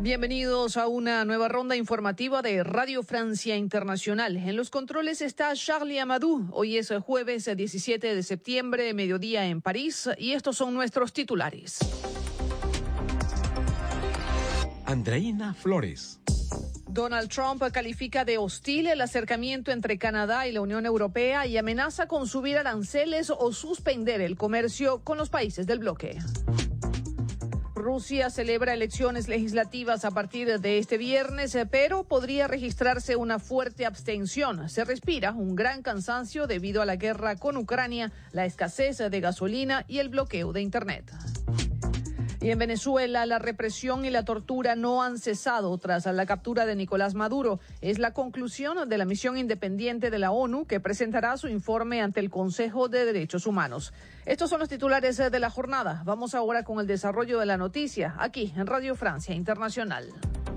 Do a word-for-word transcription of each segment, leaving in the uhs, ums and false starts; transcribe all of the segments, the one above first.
Bienvenidos a una nueva ronda informativa de Radio Francia Internacional. En los controles está Charlie Amadou. Hoy es jueves diecisiete de septiembre, mediodía en París, y estos son nuestros titulares. Andreina Flores. Donald Trump califica de hostil el acercamiento entre Canadá y la Unión Europea y amenaza con subir aranceles o suspender el comercio con los países del bloque. Rusia celebra elecciones legislativas a partir de este viernes, pero podría registrarse una fuerte abstención. Se respira un gran cansancio debido a la guerra con Ucrania, la escasez de gasolina y el bloqueo de Internet. Y en Venezuela, la represión y la tortura no han cesado tras la captura de Nicolás Maduro. Es la conclusión de la misión independiente de la ONU que presentará su informe ante el Consejo de Derechos Humanos. Estos son los titulares de la jornada. Vamos ahora con el desarrollo de la noticia, aquí en Radio Francia Internacional.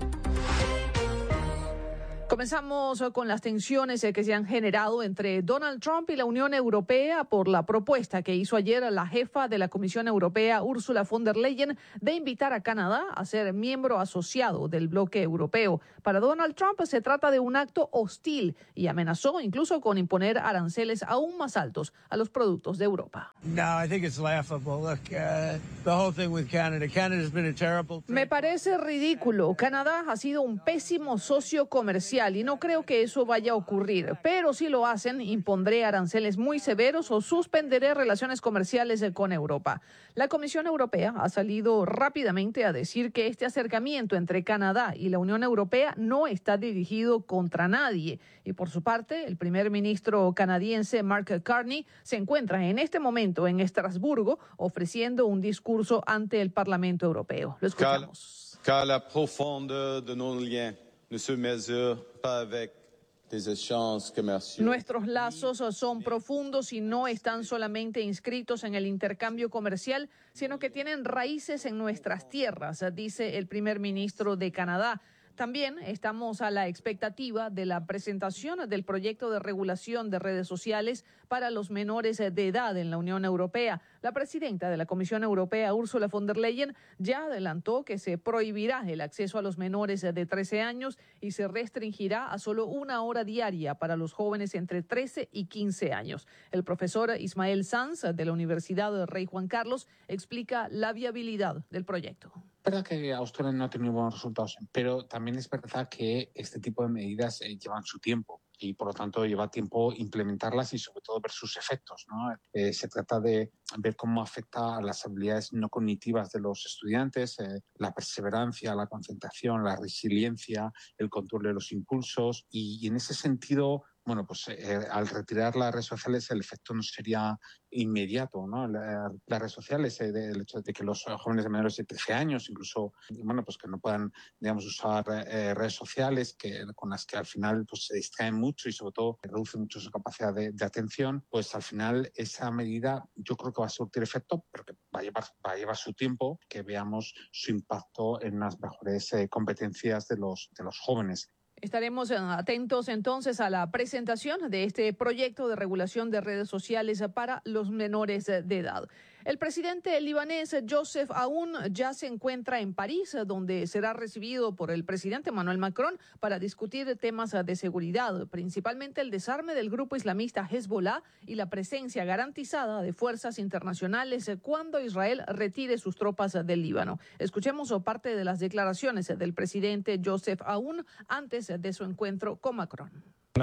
Comenzamos con las tensiones que se han generado entre Donald Trump y la Unión Europea por la propuesta que hizo ayer la jefa de la Comisión Europea, Ursula von der Leyen, de invitar a Canadá a ser miembro asociado del bloque europeo. Para Donald Trump se trata de un acto hostil y amenazó incluso con imponer aranceles aún más altos a los productos de Europa. No, I think it's laughable. Look, uh, the whole thing with Canada. Canada's been a terrible... Me parece ridículo. Canadá ha sido un pésimo socio comercial y no creo que eso vaya a ocurrir, pero si lo hacen, impondré aranceles muy severos o suspenderé relaciones comerciales con Europa. La Comisión Europea ha salido rápidamente a decir que este acercamiento entre Canadá y la Unión Europea no está dirigido contra nadie. Y por su parte, el primer ministro canadiense Mark Carney se encuentra en este momento en Estrasburgo ofreciendo un discurso ante el Parlamento Europeo. Lo escuchamos. Car, car la profondeur de nos liens ne se mesure pas avec des échanges commerciaux. Nuestros lazos son profundos y no están solamente inscritos en el intercambio comercial, sino que tienen raíces en nuestras tierras, dice el primer ministro de Canadá. También estamos a la expectativa de la presentación del proyecto de regulación de redes sociales para los menores de edad en la Unión Europea. La presidenta de la Comisión Europea, Ursula von der Leyen, ya adelantó que se prohibirá el acceso a los menores de trece años y se restringirá a solo una hora diaria para los jóvenes entre trece y quince años. El profesor Ismael Sanz, de la Universidad del Rey Juan Carlos, explica la viabilidad del proyecto. Es verdad que Australia no ha tenido buenos resultados, pero también es verdad que este tipo de medidas eh, llevan su tiempo y por lo tanto lleva tiempo implementarlas y sobre todo ver sus efectos, ¿no? Eh, se trata de ver cómo afecta a las habilidades no cognitivas de los estudiantes, eh, la perseverancia, la concentración, la resiliencia, el control de los impulsos y, y en ese sentido, bueno, pues eh, al retirar las redes sociales el efecto no sería inmediato, ¿no? La, las redes sociales, eh, de, el hecho de que los jóvenes de menores de trece años, incluso, bueno, pues que no puedan, digamos, usar eh, redes sociales que, con las que al final pues, se distraen mucho y sobre todo reducen mucho su capacidad de, de atención, pues al final esa medida yo creo que va a surtir efecto, pero que va a llevar, va a llevar su tiempo que veamos su impacto en las mejores eh, competencias de los, de los jóvenes. Estaremos atentos entonces a la presentación de este proyecto de regulación de redes sociales para los menores de edad. El presidente libanés Joseph Aoun ya se encuentra en París, donde será recibido por el presidente Emmanuel Macron para discutir temas de seguridad, principalmente el desarme del grupo islamista Hezbollah y la presencia garantizada de fuerzas internacionales cuando Israel retire sus tropas del Líbano. Escuchemos parte de las declaraciones del presidente Joseph Aoun antes de su encuentro con Macron.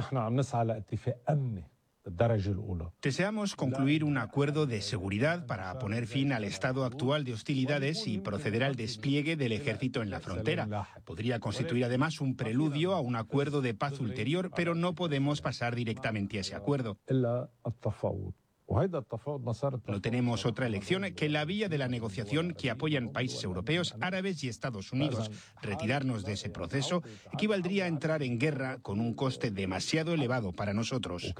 Deseamos concluir un acuerdo de seguridad para poner fin al estado actual de hostilidades y proceder al despliegue del ejército en la frontera. Podría constituir además un preludio a un acuerdo de paz ulterior, pero no podemos pasar directamente a ese acuerdo. No tenemos otra elección que la vía de la negociación que apoyan países europeos, árabes y Estados Unidos. Retirarnos de ese proceso equivaldría a entrar en guerra con un coste demasiado elevado para nosotros.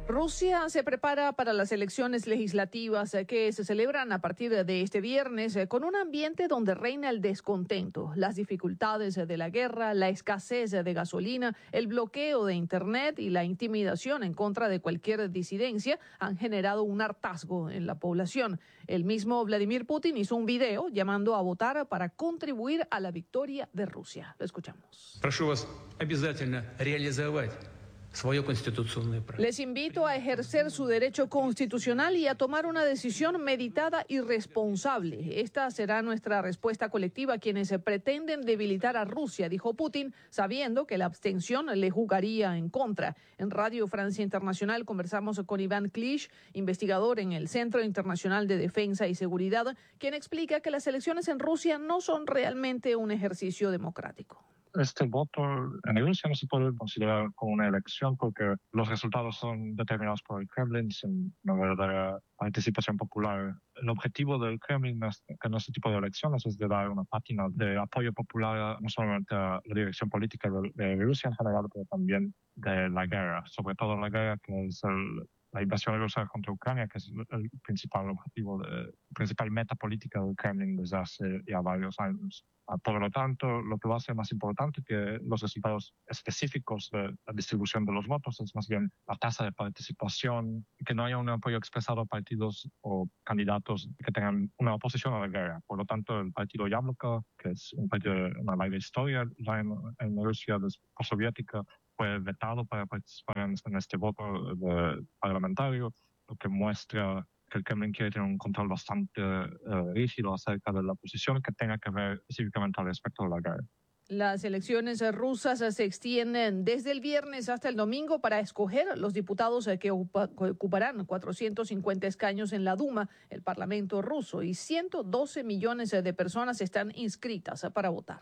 Rusia se prepara para las elecciones legislativas que se celebran a partir de este viernes con un ambiente donde reina el descontento, las dificultades de la guerra, la escasez de gasolina, el bloqueo de Internet y la intimidación en contra de cualquier disidencia han generado un hartazgo en la población. El mismo Vladimir Putin hizo un video llamando a votar para contribuir a la victoria de Rusia. Lo escuchamos. Прошу вас обязательно реализовать. Les invito a ejercer su derecho constitucional y a tomar una decisión meditada y responsable. Esta será nuestra respuesta colectiva a quienes pretenden debilitar a Rusia, dijo Putin, sabiendo que la abstención le jugaría en contra. En Radio Francia Internacional conversamos con Iván Clich, investigador en el Centro Internacional de Defensa y Seguridad, quien explica que las elecciones en Rusia no son realmente un ejercicio democrático. Este voto en Rusia no se puede considerar como una elección porque los resultados son determinados por el Kremlin sin una verdadera participación popular. El objetivo del Kremlin en este tipo de elecciones es de dar una pátina de apoyo popular no solamente a la dirección política de, de Rusia en general, pero también de la guerra, sobre todo la guerra que es el, la invasión rusa contra Ucrania, que es el principal objetivo, de, principal meta política del Kremlin desde hace ya varios años. Por lo tanto, lo que va a ser más importante que los resultados específicos de la distribución de los votos es más bien la tasa de participación, que no haya un apoyo expresado a partidos o candidatos que tengan una oposición a la guerra. Por lo tanto, el partido Yabloko, que es un partido de una larga historia ya en, en Rusia postsoviética, fue vetado para participar en, en este voto de, parlamentario, lo que muestra que el Kremlin quiere tener un control bastante uh, rígido acerca de la posición que tenga que ver específicamente al respecto de la guerra. Las elecciones rusas se extienden desde el viernes hasta el domingo para escoger los diputados que ocuparán cuatrocientos cincuenta escaños en la Duma, el Parlamento ruso, y ciento doce millones de personas están inscritas para votar.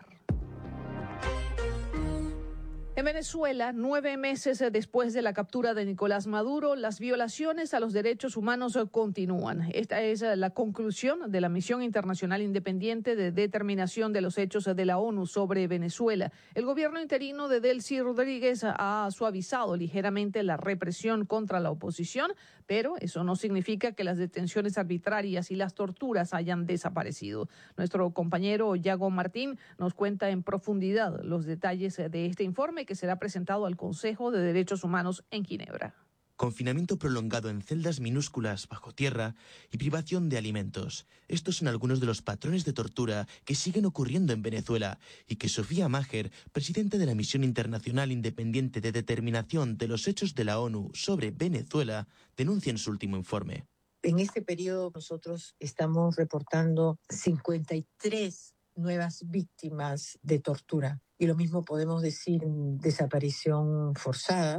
En Venezuela, nueve meses después de la captura de Nicolás Maduro, las violaciones a los derechos humanos continúan. Esta es la conclusión de la Misión Internacional Independiente de Determinación de los Hechos de la ONU sobre Venezuela. El gobierno interino de Delcy Rodríguez ha suavizado ligeramente la represión contra la oposición, pero eso no significa que las detenciones arbitrarias y las torturas hayan desaparecido. Nuestro compañero Yago Martín nos cuenta en profundidad los detalles de este informe que será presentado al Consejo de Derechos Humanos en Ginebra. Confinamiento prolongado en celdas minúsculas bajo tierra y privación de alimentos. Estos son algunos de los patrones de tortura que siguen ocurriendo en Venezuela y que Sofía Maher, presidenta de la Misión Internacional Independiente de Determinación de los Hechos de la ONU sobre Venezuela, denuncia en su último informe. En este periodo nosotros estamos reportando cincuenta y tres nuevas víctimas de tortura. Y lo mismo podemos decir en desaparición forzada.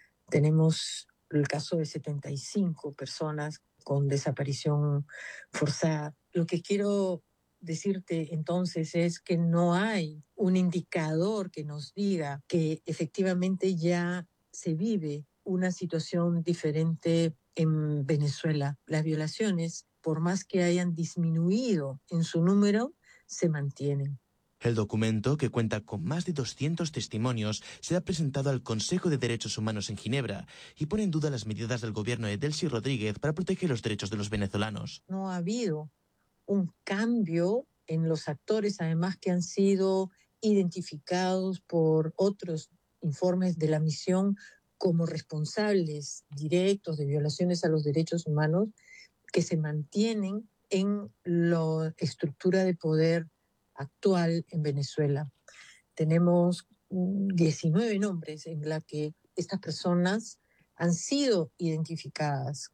Tenemos el caso de setenta y cinco personas con desaparición forzada. Lo que quiero decirte entonces es que no hay un indicador que nos diga que efectivamente ya se vive una situación diferente en Venezuela. Las violaciones, por más que hayan disminuido en su número, se mantienen. El documento, que cuenta con más de doscientos testimonios, será presentado al Consejo de Derechos Humanos en Ginebra y pone en duda las medidas del gobierno de Delcy Rodríguez para proteger los derechos de los venezolanos. No ha habido un cambio en los actores, además que han sido identificados por otros informes de la misión como responsables directos de violaciones a los derechos humanos que se mantienen en la estructura de poder actual en Venezuela. Tenemos diecinueve nombres en la que estas personas han sido identificadas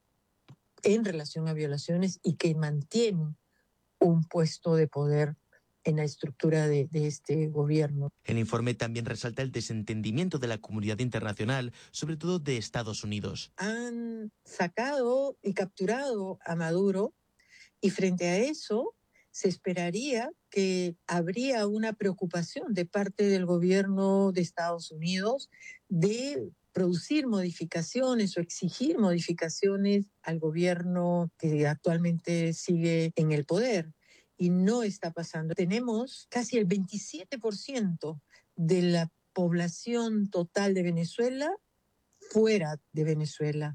en relación a violaciones y que mantienen un puesto de poder en la estructura de, de este gobierno. El informe también resalta el desentendimiento de la comunidad internacional, sobre todo de Estados Unidos. Han sacado y capturado a Maduro y frente a eso se esperaría que habría una preocupación de parte del gobierno de Estados Unidos de producir modificaciones o exigir modificaciones al gobierno que actualmente sigue en el poder. Y no está pasando. Tenemos casi el veintisiete por ciento de la población total de Venezuela fuera de Venezuela.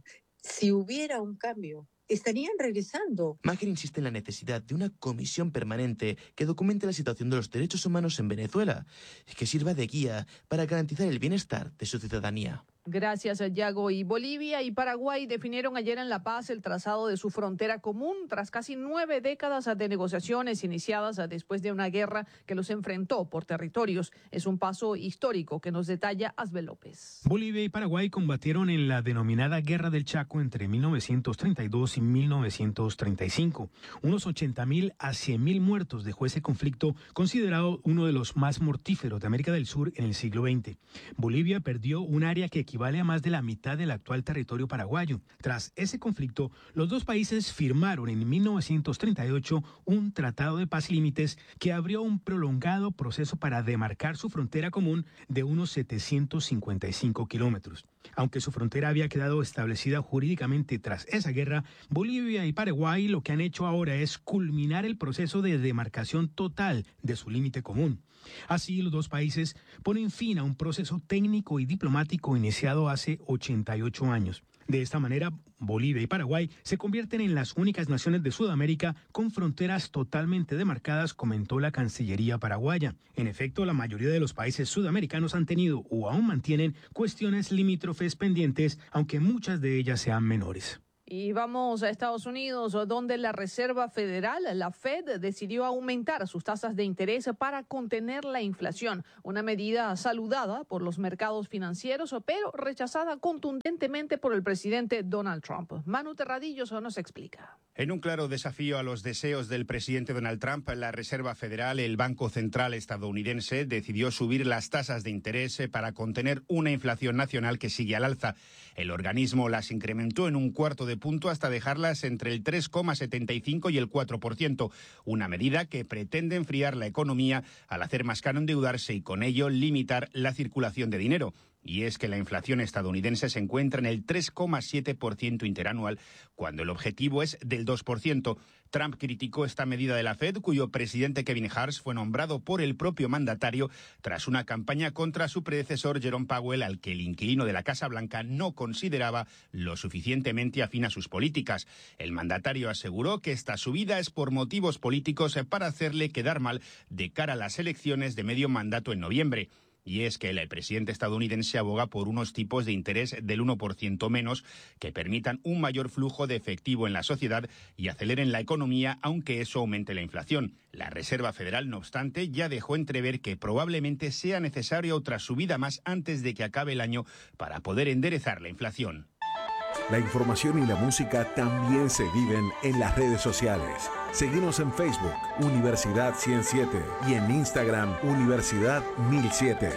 si hubiera un cambio, estarían regresando. Maher insiste en la necesidad de una comisión permanente que documente la situación de los derechos humanos en Venezuela y que sirva de guía para garantizar el bienestar de su ciudadanía. Gracias a Yago. Y Bolivia y Paraguay definieron ayer en La Paz el trazado de su frontera común tras casi nueve décadas de negociaciones iniciadas después de una guerra que los enfrentó por territorios. Es un paso histórico que nos detalla Asbel López. Bolivia y Paraguay combatieron en la denominada Guerra del Chaco entre mil novecientos treinta y dos y mil novecientos treinta y cinco. Unos ochenta mil a cien mil muertos dejó ese conflicto, considerado uno de los más mortíferos de América del Sur en el siglo veinte. Bolivia perdió un área que equivale a más de la mitad del actual territorio paraguayo. Tras ese conflicto, los dos países firmaron en mil novecientos treinta y ocho un tratado de paz y límites que abrió un prolongado proceso para demarcar su frontera común de unos setecientos cincuenta y cinco kilómetros. Aunque su frontera había quedado establecida jurídicamente tras esa guerra, Bolivia y Paraguay lo que han hecho ahora es culminar el proceso de demarcación total de su límite común. Así, los dos países ponen fin a un proceso técnico y diplomático iniciado hace ochenta y ocho años. De esta manera, Bolivia y Paraguay se convierten en las únicas naciones de Sudamérica con fronteras totalmente demarcadas, comentó la Cancillería paraguaya. En efecto, la mayoría de los países sudamericanos han tenido o aún mantienen cuestiones limítrofes pendientes, aunque muchas de ellas sean menores. Y vamos a Estados Unidos, donde la Reserva Federal, la Fed, decidió aumentar sus tasas de interés para contener la inflación. Una medida saludada por los mercados financieros, pero rechazada contundentemente por el presidente Donald Trump. Manu Terradillos nos explica. En un claro desafío a los deseos del presidente Donald Trump, la Reserva Federal, el Banco Central estadounidense, decidió subir las tasas de interés para contener una inflación nacional que sigue al alza. El organismo las incrementó en un cuarto de punto hasta dejarlas entre el tres coma setenta y cinco y el cuatro por ciento, una medida que pretende enfriar la economía al hacer más caro endeudarse y con ello limitar la circulación de dinero. Y es que la inflación estadounidense se encuentra en el tres coma siete por ciento interanual, cuando el objetivo es del dos por ciento. Trump criticó esta medida de la Fed, cuyo presidente Kevin Hart fue nombrado por el propio mandatario tras una campaña contra su predecesor Jerome Powell, al que el inquilino de la Casa Blanca no consideraba lo suficientemente afín a sus políticas. El mandatario aseguró que esta subida es por motivos políticos para hacerle quedar mal de cara a las elecciones de medio mandato en noviembre. Y es que el presidente estadounidense aboga por unos tipos de interés del uno por ciento menos que permitan un mayor flujo de efectivo en la sociedad y aceleren la economía, aunque eso aumente la inflación. La Reserva Federal, no obstante, ya dejó entrever que probablemente sea necesaria otra subida más antes de que acabe el año para poder enderezar la inflación. La información y la música también se viven en las redes sociales. Seguimos en Facebook, Universidad ciento siete, y en Instagram, Universidad mil siete.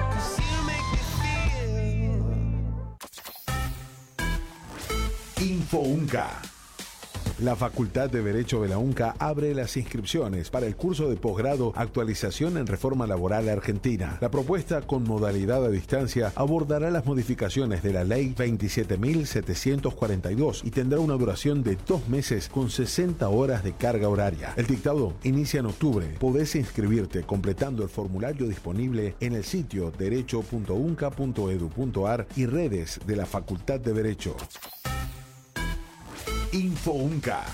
Info UNCA. La Facultad de Derecho de la UNCA abre las inscripciones para el curso de posgrado Actualización en Reforma Laboral Argentina. La propuesta con modalidad a distancia abordará las modificaciones de la Ley veintisiete mil setecientos cuarenta y dos y tendrá una duración de dos meses con sesenta horas de carga horaria. El dictado inicia en octubre. Podés inscribirte completando el formulario disponible en el sitio derecho punto unca punto edu punto ar y redes de la Facultad de Derecho. Info UNCA.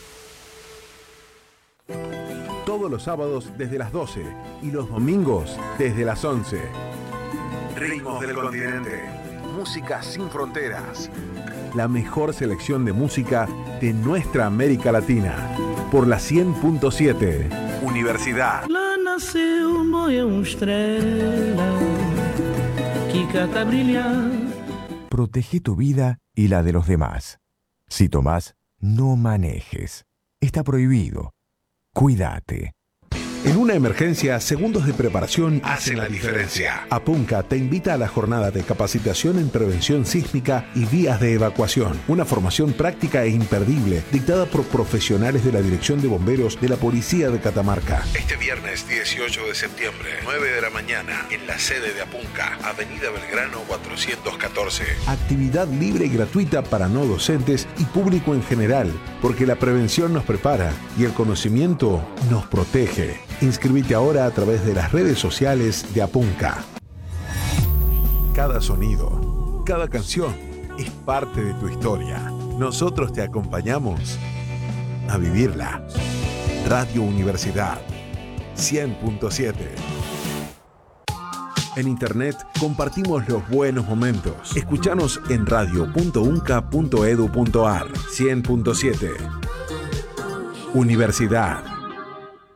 Todos los sábados desde las doce y los domingos desde las once. Ritmos del continente. Música sin fronteras. La mejor selección de música de nuestra América Latina. Por la cien punto siete. Universidad. Lá nasceu uma estrela que cata brilhar. Protege tu vida y la de los demás. Si tomás, no manejes. Está prohibido. Cuídate. En una emergencia, segundos de preparación hacen la diferencia. APUNCA te invita a la jornada de capacitación en prevención sísmica y vías de evacuación. Una formación práctica e imperdible dictada por profesionales de la Dirección de Bomberos de la Policía de Catamarca. Este viernes dieciocho de septiembre, nueve de la mañana, en la sede de APUNCA, Avenida Belgrano cuatrocientos catorce. Actividad libre y gratuita para no docentes y público en general, porque la prevención nos prepara y el conocimiento nos protege. Inscríbete ahora a través de las redes sociales de APUNCA. Cada sonido, cada canción es parte de tu historia. Nosotros te acompañamos a vivirla. Radio Universidad cien punto siete. En internet compartimos los buenos momentos. Escuchanos en radio punto unca punto edu punto ar. cien punto siete. Universidad